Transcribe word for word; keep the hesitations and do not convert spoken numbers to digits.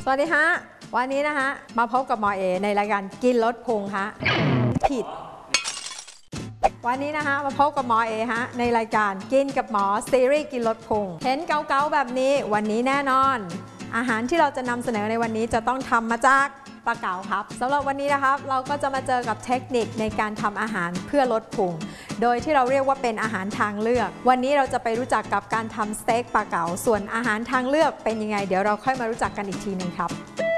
วัสดีฮะวันนี้นะฮะมาพบกับหมอเอในรายการกินลดพุงฮะผิดวันนี้นะคะมาพบกับหมอเอฮะในรายการกินกับหมอซีรีส์กินลดพุงเห็นเกาๆแบบนี้วันนี้แน่นอนอาหารที่เราจะนำเสนอในวันนี้จะต้องทำมาจากปลาเก๋าครับสำหรับวันนี้นะครับเราก็จะมาเจอกับเทคนิคในการทำอาหารเพื่อลดพุงโดยที่เราเรียกว่าเป็นอาหารทางเลือกวันนี้เราจะไปรู้จักกับการทำสเต็กปลาเก๋าส่วนอาหารทางเลือกเป็นยังไงเดี๋ยวเราค่อยมารู้จักกันอีกทีนึงครับ